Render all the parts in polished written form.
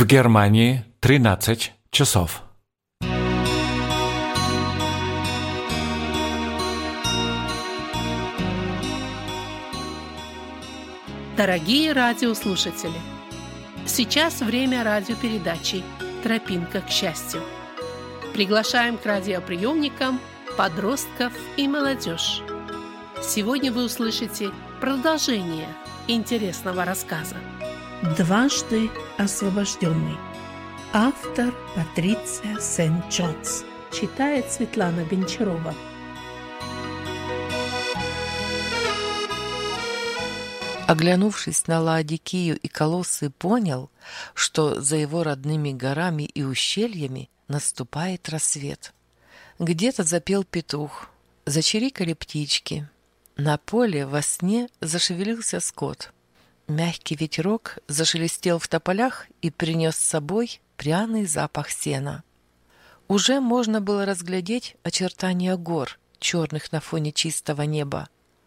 В Германии 13 часов. Дорогие радиослушатели, сейчас время радиопередачи «Тропинка к счастью». Приглашаем к радиоприемникам подростков и молодежь. Сегодня вы услышите продолжение интересного рассказа. «Дважды освобожденный». Автор Патриция Сент-Джонс. Читает Светлана Гончарова. Оглянувшись на Лаодикию и Колоссы, понял, что за его родными горами и ущельями наступает рассвет. Где-то запел петух, зачирикали птички. На поле во сне зашевелился скот. Мягкий ветерок зашелестел в тополях и принес с собой пряный запах сена. Уже можно было разглядеть очертания гор, черных на фоне чистого неба.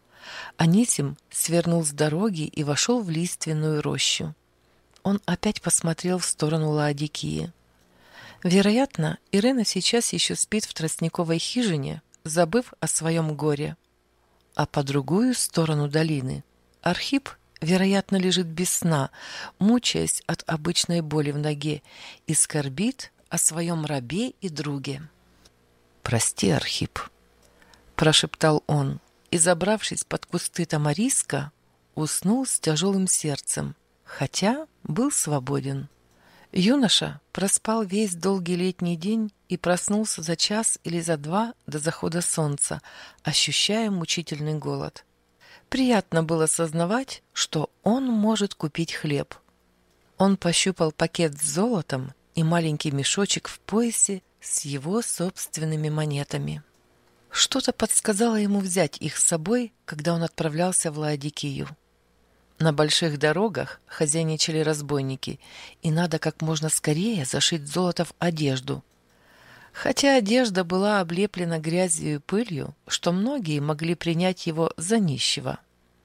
Анисим свернул с дороги и вошел в лиственную рощу. Он опять посмотрел в сторону Лаодикии. Вероятно, Ирена сейчас еще спит в тростниковой хижине, забыв о своем горе. А по другую сторону долины Архип, вероятно, лежит без сна, мучаясь от обычной боли в ноге, и скорбит о своем рабе и друге. «Прости, Архип», — прошептал он, и, забравшись под кусты тамариска, уснул с тяжелым сердцем, хотя был свободен. Юноша проспал весь долгий летний день и проснулся за час или за два до захода солнца, ощущая мучительный голод. Приятно было сознавать, что он может купить хлеб. Он пощупал пакет с золотом и маленький мешочек в поясе с его собственными монетами. Что-то подсказало ему взять их с собой, когда он отправлялся в Лаодикию. На больших дорогах хозяйничали разбойники, и надо как можно скорее зашить золото в одежду. Хотя одежда была облеплена грязью и пылью, что многие могли принять его за нищего.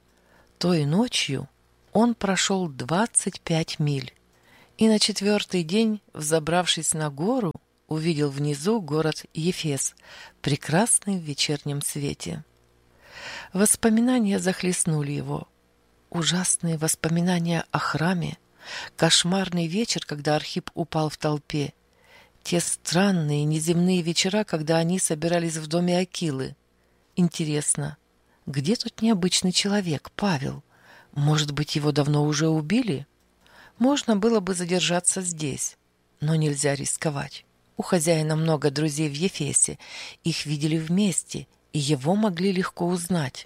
Той ночью он прошел 25 миль, и на 4-й день, взобравшись на гору, увидел внизу город Ефес, прекрасный в вечернем свете. Воспоминания захлестнули его. Ужасные воспоминания о храме, кошмарный вечер, когда Архип упал в толпе, те странные неземные вечера, когда они собирались в доме Акилы. Интересно, где тот необычный человек, Павел? Может быть, его давно уже убили? Можно было бы задержаться здесь, но нельзя рисковать. У хозяина много друзей в Ефесе, их видели вместе, и его могли легко узнать.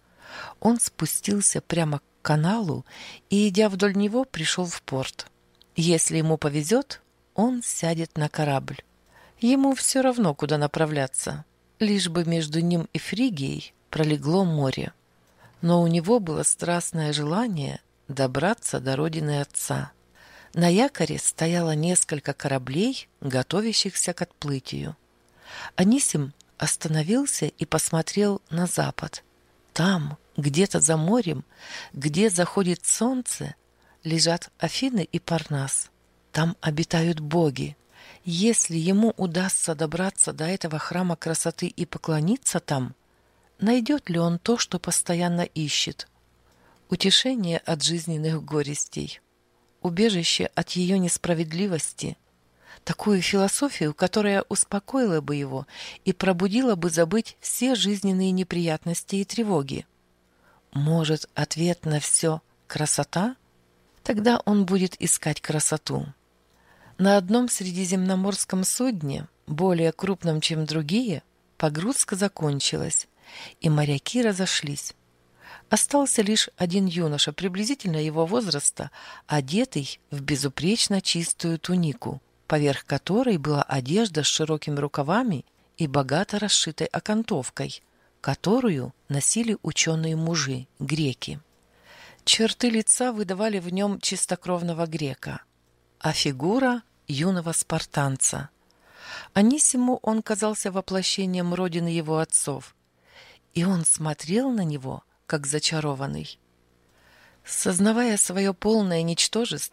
Он спустился прямо к каналу и, идя вдоль него, пришел в порт. Если ему повезет, он сядет на корабль. Ему все равно, куда направляться, лишь бы между ним и Фригией пролегло море. Но у него было страстное желание добраться до родины отца. На якоре стояло несколько кораблей, готовящихся к отплытию. Анисим остановился и посмотрел на запад. Там, где-то за морем, где заходит солнце, лежат Афины и Парнас. Там обитают боги. Если ему удастся добраться до этого храма красоты и поклониться там, найдет ли он то, что постоянно ищет? Утешение от жизненных горестей, убежище от ее несправедливости, такую философию, которая успокоила бы его и пробудила бы забыть все жизненные неприятности и тревоги. Может, ответ на все — красота? Тогда он будет искать красоту. На одном средиземноморском судне, более крупном, чем другие, погрузка закончилась, и моряки разошлись. Остался лишь один юноша, приблизительно его возраста, одетый в безупречно чистую тунику, поверх которой была одежда с широкими рукавами и богато расшитой окантовкой, которую носили ученые-мужи, греки. Черты лица выдавали в нем чистокровного грека, а фигура — юного спартанца. Анисиму он казался воплощением родины его отцов, и он смотрел на него, как зачарованный. Сознавая свое полное ничтожество,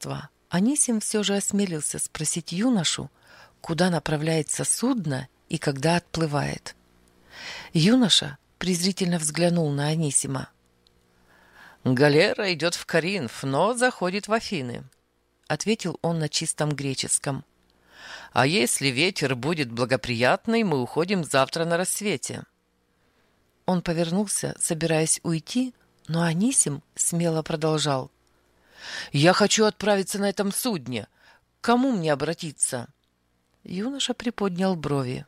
Анисим все же осмелился спросить юношу, куда направляется судно и когда отплывает. Юноша презрительно взглянул на Анисима. «Галера идет в Коринф, но заходит в Афины», — ответил он на чистом греческом. «А если ветер будет благоприятный, мы уходим завтра на рассвете». Он повернулся, собираясь уйти, но Анисим смело продолжал. «Я хочу отправиться на этом судне. К кому мне обратиться?» Юноша приподнял брови.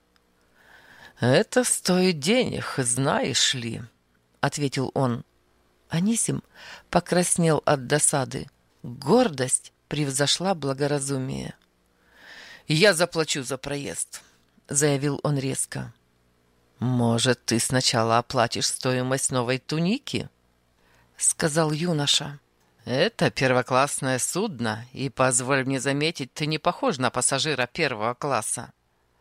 «Это стоит денег, знаешь ли», — ответил он. Анисим покраснел от досады. Гордость превзошла благоразумие. «Я заплачу за проезд», — заявил он резко. «Может, ты сначала оплатишь стоимость новой туники?» — сказал юноша. «Это первоклассное судно, и, позволь мне заметить, ты не похож на пассажира первого класса».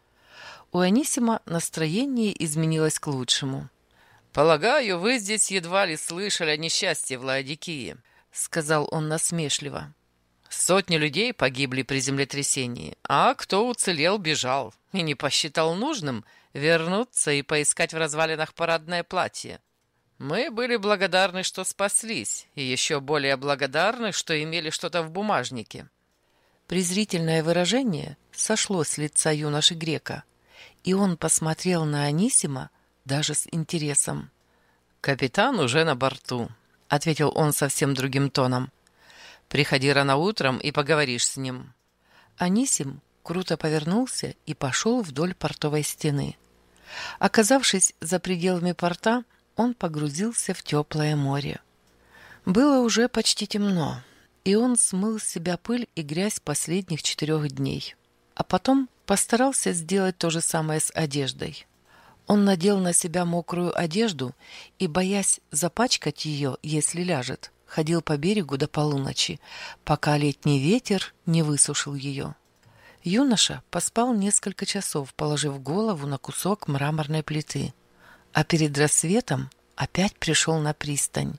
У Анисима настроение изменилось к лучшему. «Полагаю, вы здесь едва ли слышали о несчастье в Лаодикии», — сказал он насмешливо. «Сотни людей погибли при землетрясении, а кто уцелел, бежал и не посчитал нужным вернуться и поискать в развалинах парадное платье. Мы были благодарны, что спаслись, и еще более благодарны, что имели что-то в бумажнике». Презрительное выражение сошло с лица юноши грека, и он посмотрел на Анисима даже с интересом. «Капитан уже на борту», — ответил он совсем другим тоном. «Приходи рано утром и поговоришь с ним». Анисим круто повернулся и пошел вдоль портовой стены. Оказавшись за пределами порта, он погрузился в теплое море. Было уже почти темно, и он смыл с себя пыль и грязь последних 4 дней. А потом постарался сделать то же самое с одеждой. Он надел на себя мокрую одежду и, боясь запачкать ее, если ляжет, ходил по берегу до полуночи, пока летний ветер не высушил ее. Юноша поспал несколько часов, положив голову на кусок мраморной плиты, а перед рассветом опять пришел на пристань.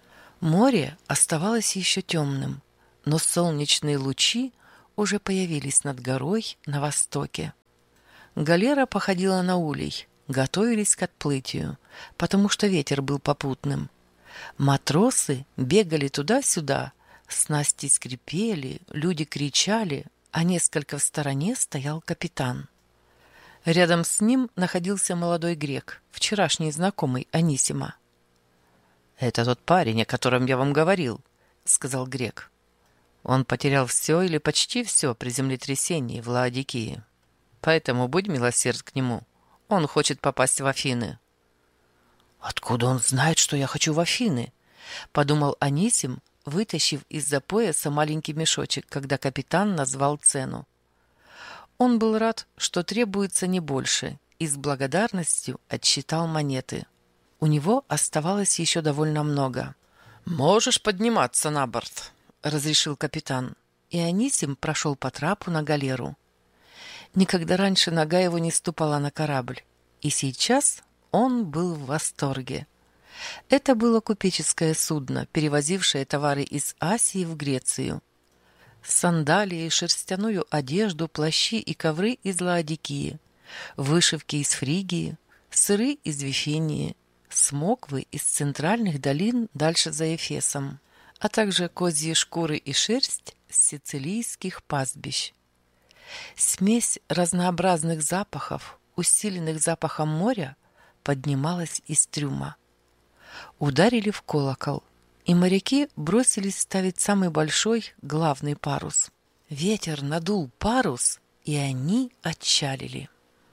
Море оставалось еще темным, но солнечные лучи уже появились над горой на востоке. Галера походила на улей, готовились к отплытию, потому что ветер был попутным. Матросы бегали туда-сюда, снасти скрипели, люди кричали, а несколько в стороне стоял капитан. Рядом с ним находился молодой грек, вчерашний знакомый Анисима. «Это тот парень, о котором я вам говорил», — сказал грек. «Он потерял все или почти все при землетрясении в Лаодикии. Поэтому будь милосерд к нему. Он хочет попасть в Афины». «Откуда он знает, что я хочу в Афины?» — подумал Анисим, вытащив из-за пояса маленький мешочек, когда капитан назвал цену. Он был рад, что требуется не больше, и с благодарностью отсчитал монеты. У него оставалось еще довольно много. «Можешь подниматься на борт», — разрешил капитан, и Анисим прошел по трапу на галеру. Никогда раньше нога его не ступала на корабль, и сейчас он был в восторге. Это было купеческое судно, перевозившее товары из Асии в Грецию. Сандалии, шерстяную одежду, плащи и ковры из Лаодикии, вышивки из Фригии, сыры из Вифинии, смоквы из центральных долин дальше за Эфесом, а также козьи шкуры и шерсть с сицилийских пастбищ. Смесь разнообразных запахов, усиленных запахом моря, поднималась из трюма. Ударили в колокол, и моряки бросились ставить самый большой, главный парус. Ветер надул парус, и они отчалили.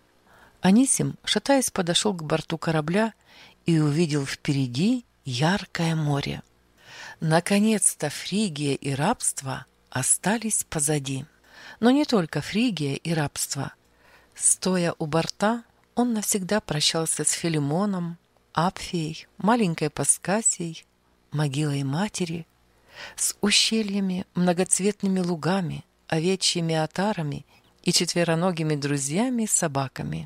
Анисим, шатаясь, подошел к борту корабля и увидел впереди яркое море. Наконец-то Фригия и рабство остались позади. Но не только Фригия и рабство. Стоя у борта, он навсегда прощался с Филимоном, Апфией, маленькой Паскасией, могилой матери, с ущельями, многоцветными лугами, овечьими отарами и четвероногими друзьями-собаками.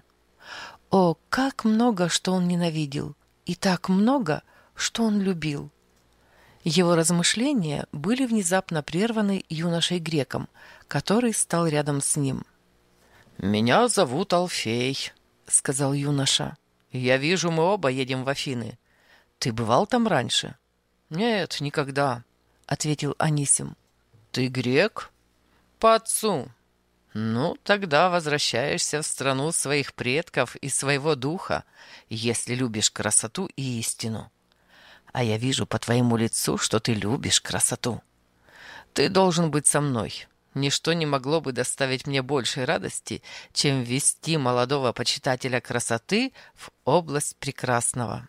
О, как много, что он ненавидел, и так много, что он любил. Его размышления были внезапно прерваны юношей-греком, который стал рядом с ним. «Меня зовут Алфей», — сказал юноша. «Я вижу, мы оба едем в Афины. Ты бывал там раньше?» «Нет, никогда», — ответил Анисим. «Ты грек?» «По отцу». «Ну, тогда возвращаешься в страну своих предков и своего духа, если любишь красоту и истину. А я вижу по твоему лицу, что ты любишь красоту. Ты должен быть со мной. Ничто не могло бы доставить мне большей радости, чем ввести молодого почитателя красоты в область прекрасного.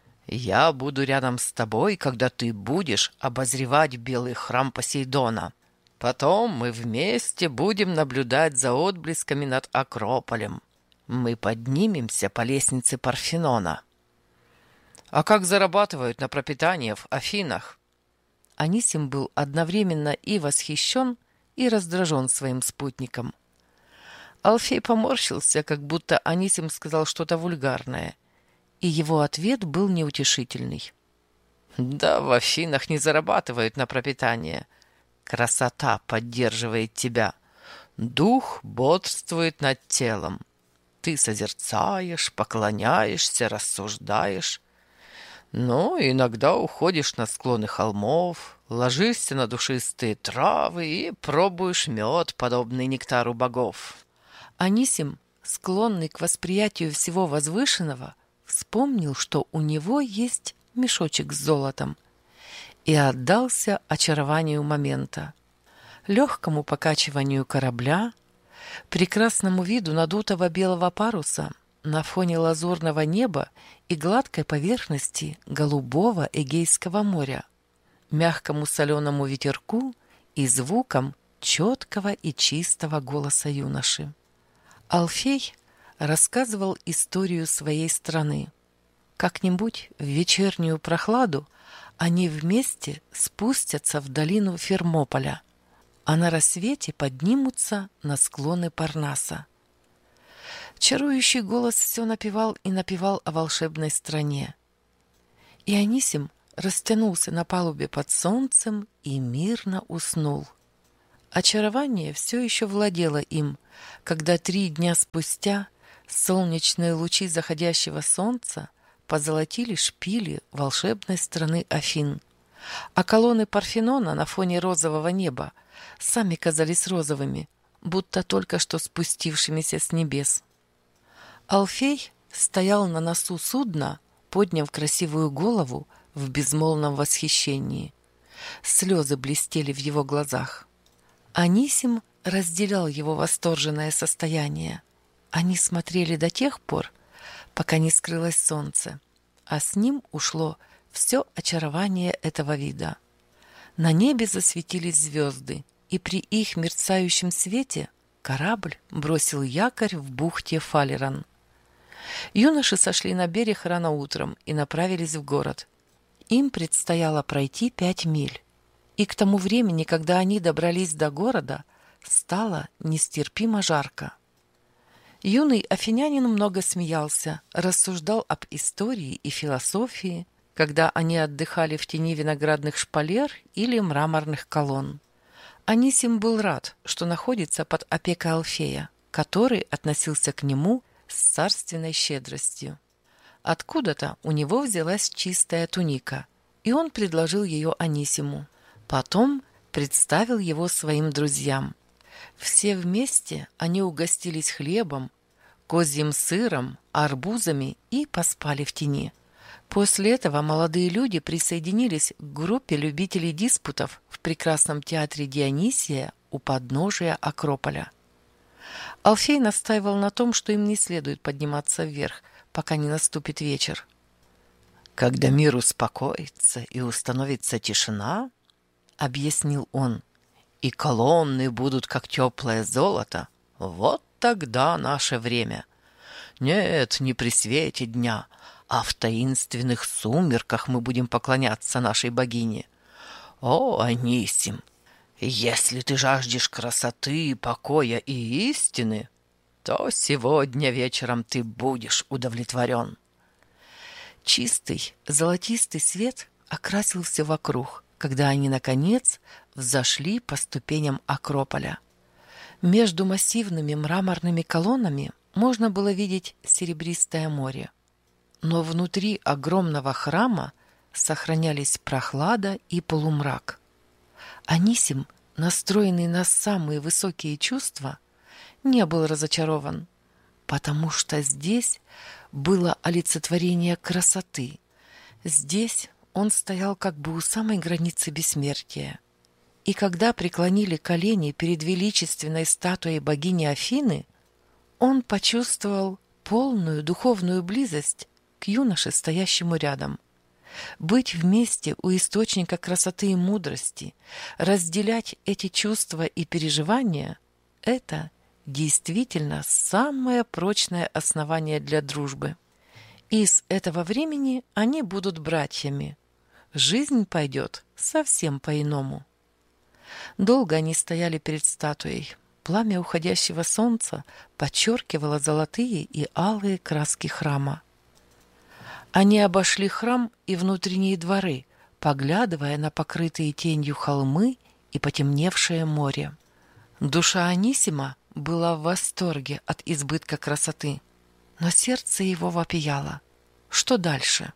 Я буду рядом с тобой, когда ты будешь обозревать белый храм Посейдона. Потом мы вместе будем наблюдать за отблесками над Акрополем. Мы поднимемся по лестнице Парфенона». «А как зарабатывают на пропитание в Афинах?» Анисим был одновременно и восхищен, и раздражен своим спутником. Алфей поморщился, как будто Анисим сказал что-то вульгарное, и его ответ был неутешительный. «Да, в Афинах не зарабатывают на пропитание. Красота поддерживает тебя. Дух бодрствует над телом. Ты созерцаешь, поклоняешься, рассуждаешь. Но иногда уходишь на склоны холмов, ложишься на душистые травы и пробуешь мед, подобный нектару богов». Анисим, склонный к восприятию всего возвышенного, вспомнил, что у него есть мешочек с золотом, и отдался очарованию момента, легкому покачиванию корабля, прекрасному виду надутого белого паруса на фоне лазурного неба и гладкой поверхности голубого Эгейского моря, мягкому соленому ветерку и звукам четкого и чистого голоса юноши. Алфей рассказывал историю своей страны. Как-нибудь в вечернюю прохладу они вместе спустятся в долину Фермополя, а на рассвете поднимутся на склоны Парнаса. Чарующий голос все напевал и напевал о волшебной стране. И Анисим растянулся на палубе под солнцем и мирно уснул. Очарование все еще владело им, когда 3 дня спустя солнечные лучи заходящего солнца позолотили шпили волшебной страны Афин, а колонны Парфенона на фоне розового неба сами казались розовыми, будто только что спустившимися с небес. Алфей стоял на носу судна, подняв красивую голову в безмолвном восхищении. Слезы блестели в его глазах. Анисим разделял его восторженное состояние. Они смотрели до тех пор, пока не скрылось солнце, а с ним ушло все очарование этого вида. На небе засветились звезды, и при их мерцающем свете корабль бросил якорь в бухте Фалеран. Юноши сошли на берег рано утром и направились в город. Им предстояло пройти 5 миль, и к тому времени, когда они добрались до города, стало нестерпимо жарко. Юный афинянин много смеялся, рассуждал об истории и философии, когда они отдыхали в тени виноградных шпалер или мраморных колонн. Анисим был рад, что находится под опекой Алфея, который относился к нему с царственной щедростью. Откуда-то у него взялась чистая туника, и он предложил ее Анисиму. Потом представил его своим друзьям. Все вместе они угостились хлебом, козьим сыром, арбузами и поспали в тени. После этого молодые люди присоединились к группе любителей диспутов в прекрасном театре Дионисия у подножия Акрополя. Алфей настаивал на том, что им не следует подниматься вверх, пока не наступит вечер. «Когда мир успокоится и установится тишина, — объяснил он, — и колонны будут как теплое золото, вот тогда наше время. Нет, не при свете дня, а в таинственных сумерках мы будем поклоняться нашей богине. О, Анисим, если ты жаждешь красоты, покоя и истины, то сегодня вечером ты будешь удовлетворен». Чистый, золотистый свет окрасил все вокруг, когда они, наконец, взошли по ступеням Акрополя. Между массивными мраморными колоннами можно было видеть серебристое море. Но внутри огромного храма сохранялись прохлада и полумрак. Анисим, настроенный на самые высокие чувства, не был разочарован, потому что здесь было олицетворение красоты. Здесь он стоял как бы у самой границы бессмертия. И когда преклонили колени перед величественной статуей богини Афины, он почувствовал полную духовную близость к юноше, стоящему рядом. Быть вместе у источника красоты и мудрости, разделять эти чувства и переживания – это действительно самое прочное основание для дружбы. И с этого времени они будут братьями. Жизнь пойдет совсем по-иному. Долго они стояли перед статуей. Пламя уходящего солнца подчеркивало золотые и алые краски храма. Они обошли храм и внутренние дворы, поглядывая на покрытые тенью холмы и потемневшее море. Душа Анисима была в восторге от избытка красоты, но сердце его вопияло. Что дальше?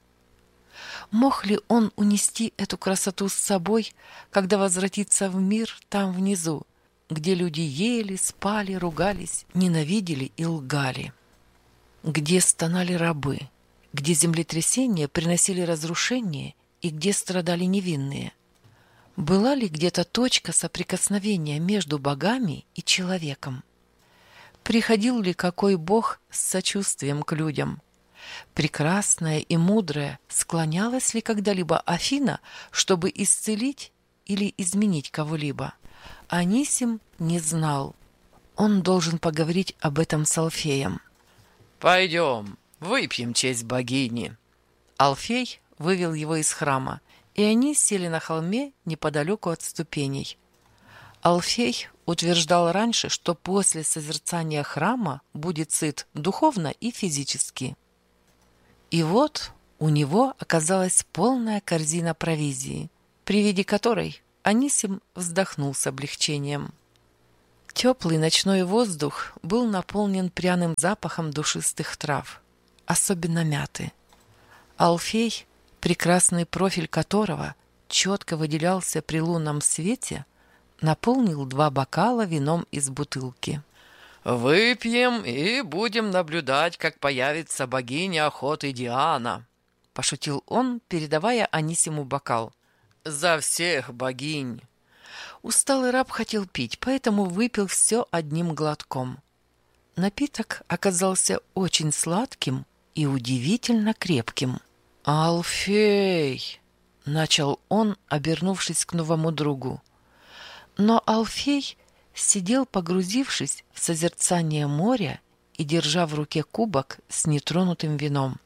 Мог ли он унести эту красоту с собой, когда возвратится в мир там внизу, где люди ели, спали, ругались, ненавидели и лгали, где стонали рабы, где землетрясения приносили разрушение и где страдали невинные? Была ли где-то точка соприкосновения между богами и человеком? Приходил ли какой бог с сочувствием к людям? Прекрасная и мудрая, склонялась ли когда-либо Афина, чтобы исцелить или изменить кого-либо? Анисим не знал. Он должен поговорить об этом с Алфеем. «Пойдем, выпьем честь богини». Алфей вывел его из храма, и они сели на холме неподалеку от ступеней. Алфей утверждал раньше, что после созерцания храма будет сыт духовно и физически. И вот у него оказалась полная корзина провизии, при виде которой Анисим вздохнул с облегчением. Теплый ночной воздух был наполнен пряным запахом душистых трав, особенно мяты. Алфей, прекрасный профиль которого четко выделялся при лунном свете, наполнил 2 бокала вином из бутылки. «Выпьем и будем наблюдать, как появится богиня охоты Диана», — пошутил он, передавая Анисиму бокал. «За всех богинь!» Усталый раб хотел пить, поэтому выпил все одним глотком. Напиток оказался очень сладким и удивительно крепким. «Алфей!» — начал он, обернувшись к новому другу. Но Алфей сидел, погрузившись в созерцание моря и держа в руке кубок с нетронутым вином.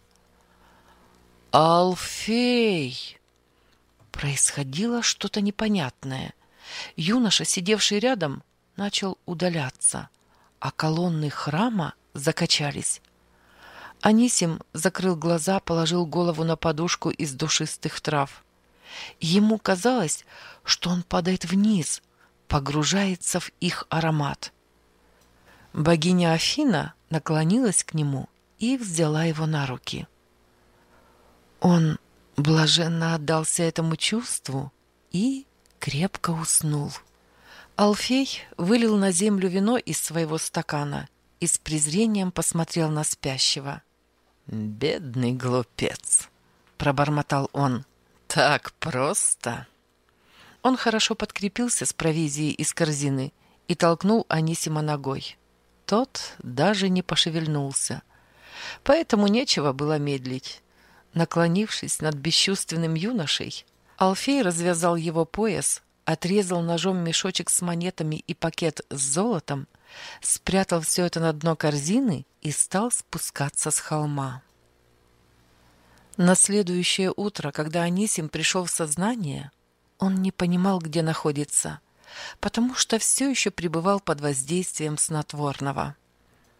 «Алфей!» Происходило что-то непонятное. Юноша, сидевший рядом, начал удаляться, а колонны храма закачались. Анисим закрыл глаза, положил голову на подушку из душистых трав. Ему казалось, что он падает вниз, погружается в их аромат. Богиня Афина наклонилась к нему и взяла его на руки. Он блаженно отдался этому чувству и крепко уснул. Алфей вылил на землю вино из своего стакана и с презрением посмотрел на спящего. «Бедный глупец!» — пробормотал он. «Так просто!» Он хорошо подкрепился с провизией из корзины и толкнул Анисима ногой. Тот даже не пошевельнулся. Поэтому нечего было медлить. Наклонившись над бесчувственным юношей, Алфей развязал его пояс, отрезал ножом мешочек с монетами и пакет с золотом, спрятал все это на дно корзины и стал спускаться с холма. На следующее утро, когда Анисим пришел в сознание, он не понимал, где находится, потому что все еще пребывал под воздействием снотворного.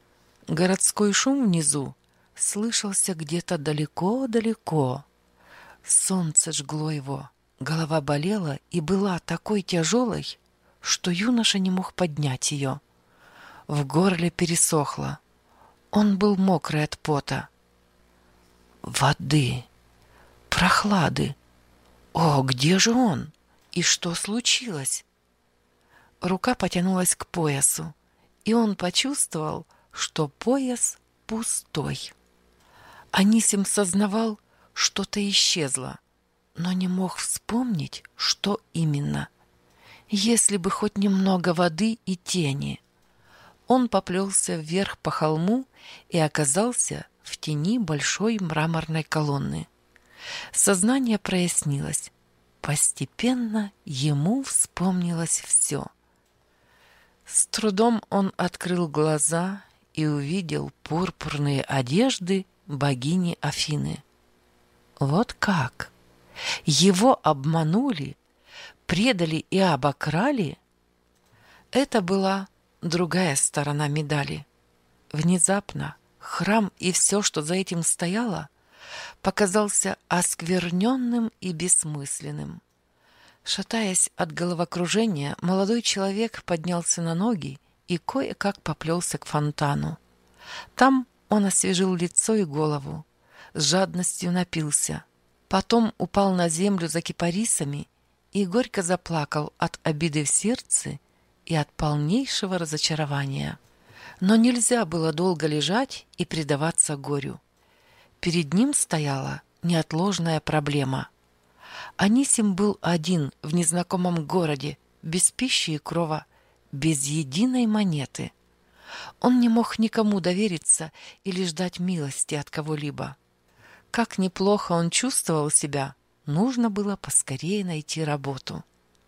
Городской шум внизу слышался где-то далеко-далеко. Солнце жгло его, голова болела и была такой тяжелой, что юноша не мог поднять ее. В горле пересохло. Он был мокрый от пота. Воды, прохлады. О, где же он? И что случилось? Рука потянулась к поясу, и он почувствовал, что пояс пустой. Анисим сознавал, что-то исчезло, но не мог вспомнить, что именно. Если бы хоть немного воды и тени. Он поплелся вверх по холму и оказался в тени большой мраморной колонны. Сознание прояснилось. Постепенно ему вспомнилось все. С трудом он открыл глаза и увидел пурпурные одежды богини Афины. Вот как! Его обманули, предали и обокрали? Это была другая сторона медали. Внезапно храм и все, что за этим стояло, показался оскверненным и бессмысленным. Шатаясь от головокружения, молодой человек поднялся на ноги и кое-как поплелся к фонтану. Там он освежил лицо и голову, с жадностью напился, потом упал на землю за кипарисами и горько заплакал от обиды в сердце и от полнейшего разочарования. Но нельзя было долго лежать и предаваться горю. Перед ним стояла неотложная проблема. Анисим был один в незнакомом городе, без пищи и крова, без единой монеты. Он не мог никому довериться или ждать милости от кого-либо. Как неплохо он чувствовал себя, нужно было поскорее найти работу.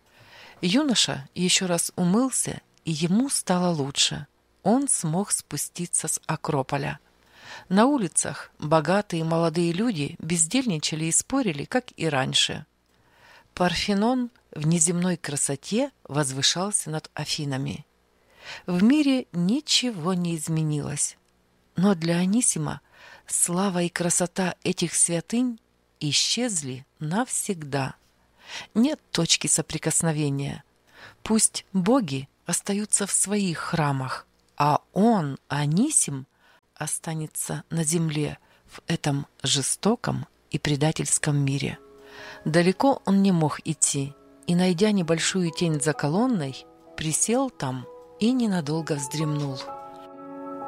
Юноша еще раз умылся, и ему стало лучше. Он смог спуститься с Акрополя. На улицах богатые молодые люди бездельничали и спорили, как и раньше. Парфенон в неземной красоте возвышался над Афинами. В мире ничего не изменилось. Но для Анисима слава и красота этих святынь исчезли навсегда. Нет точки соприкосновения. Пусть боги остаются в своих храмах, а он, Анисим, останется на земле в этом жестоком и предательском мире. Далеко он не мог идти, и, найдя небольшую тень за колонной, присел там и ненадолго вздремнул.